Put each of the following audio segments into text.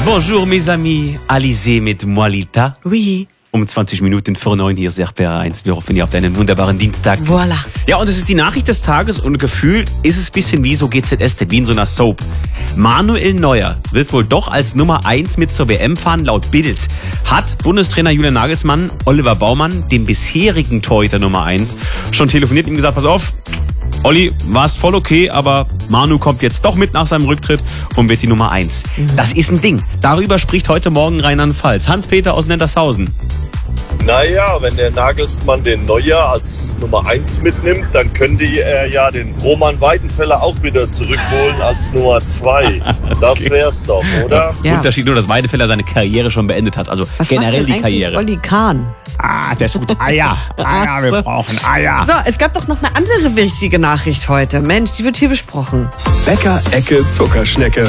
Bonjour mes amis, Alizé mit Moalita. Oui. Um 20 Minuten vor 9 hier ist RPR1. Wir hoffen, ihr habt einen wunderbaren Dienstag. Voilà. Ja, und es ist die Nachricht des Tages und gefühlt ist es ein bisschen wie so GZSZ, wie in so einer Soap. Manuel Neuer wird wohl doch als Nummer 1 mit zur WM fahren. Laut Bild hat Bundestrainer Julian Nagelsmann Oliver Baumann, dem bisherigen Torhüter Nummer 1, schon telefoniert und ihm gesagt, pass auf, Olli, war's voll okay, aber Manu kommt jetzt doch mit nach seinem Rücktritt und wird die Nummer 1. Das ist ein Ding. Darüber spricht heute Morgen Rheinland-Pfalz. Hans-Peter aus Nettershausen. Naja, wenn der Nagelsmann den Neuer als Nummer 1 mitnimmt, dann könnte er ja den Roman Weidenfeller auch wieder zurückholen als Nummer 2. Das wär's doch, oder? Ja. Unterschied nur, dass Weidenfeller seine Karriere schon beendet hat. Also Was generell macht denn die eigentlich Karriere. Olli Kahn? Der ist gut. Eier. Eier, wir brauchen Eier. So, es gab doch noch eine andere wichtige Nachricht heute. Mensch, die wird hier besprochen. Bäcker, Ecke, Zuckerschnecke.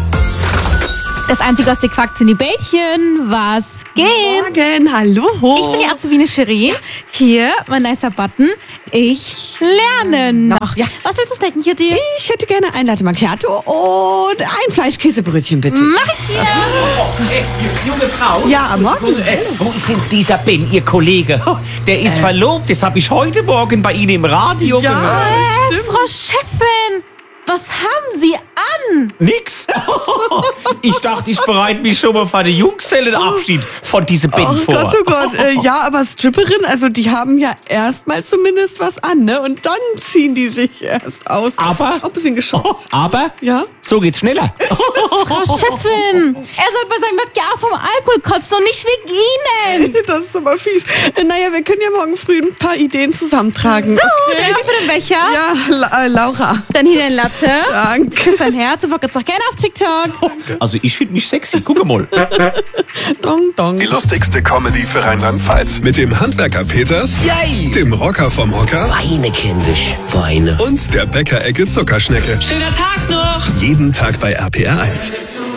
Das einzige, was dir quackt, sind die Bällchen. Was geht? Morgen, hallo. Ich bin die Azubine Cherie. Hier, mein nicer Button. Ich lerne noch. Ja. Was willst du snacken, Kitty? Ich hätte gerne ein Latte Macchiato und ein Fleischkäsebrötchen, bitte. Mach ich dir. Hey, junge Frau. Ja, morgen. Wo ist denn dieser Ben, Ihr Kollege? Der ist verlobt, das habe ich heute Morgen bei Ihnen im Radio gehört. Frau Chefin, was haben Sie an? Nix. Ich dachte, ich bereite mich schon mal für den Junggesellenabschied von diesem Ben vor. Oh Gott. Ja, aber Stripperin, also die haben ja erstmal zumindest was an, ne? Und dann ziehen die sich erst aus. Aber? Auch ein bisschen geschockt. Aber Ja? so geht's schneller. Frau Chefin, er soll bei seinem Wodka auch vom Alkohol kotzen und nicht wegen Ihnen. Das ist aber fies. Naja, wir können ja morgen früh ein paar Ideen zusammentragen. So, danke für den Becher. Ja, Laura. Dann hier den Latte. Danke. Küss dein Herz und folgt uns auch gerne auf TikTok. Also ich finde mich sexy, guck mal. Dong, dong. Die lustigste Comedy für Rheinland-Pfalz. Mit dem Handwerker Peters, Yay! dem Rocker vom Hocker Weine, kindisch, Weine. und der Bäcker-Ecke Zuckerschnecke. Schöner Tag noch! Jeden Tag bei RPR1.